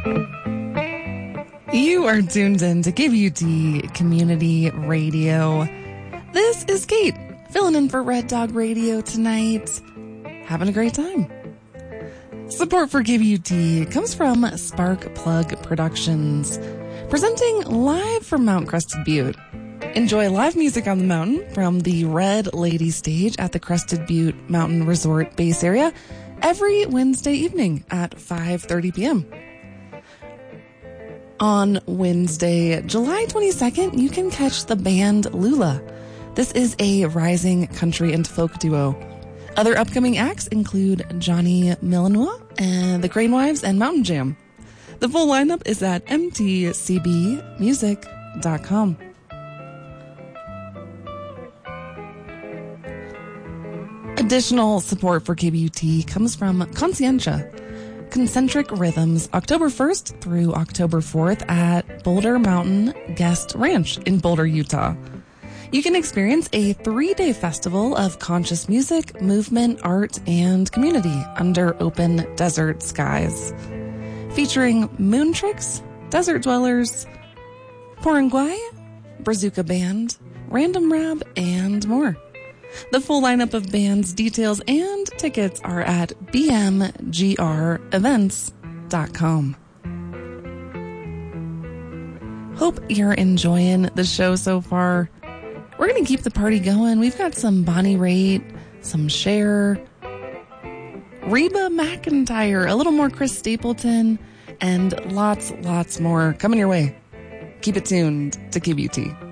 You are tuned in to KBUT Community Radio. This is Kate, filling in for Red Dog Radio tonight. Having a great time. Support for KBUT comes from Spark Plug Productions, presenting live from Mount Crested Butte. Enjoy live music on the mountain from the Red Lady stage at the Crested Butte Mountain Resort base area every Wednesday evening at 5:30 p.m. On Wednesday, July 22nd, you can catch the band Lula. This is a rising country and folk duo. Other upcoming acts include Johnny Milanois and the Crane Wives and Mountain Jam. The full lineup is at mtcbmusic.com. Additional support for KBUT comes from Conscientia, Concentric Rhythms, October 1st through October 4th at Boulder Mountain Guest Ranch in Boulder, Utah. You can experience a 3-day festival of conscious music, movement, art, and community under open desert skies. Featuring Moon Tricks, Desert Dwellers, Porangwai, Brazuca Band, Random Rab, and more. The full lineup of bands, details, and tickets are at bmgrevents.com. Hope you're enjoying the show so far. We're going to keep the party going. We've got some Bonnie Raitt, some Cher, Reba McEntire, a little more Chris Stapleton, and lots more coming your way. Keep it tuned to KBUT.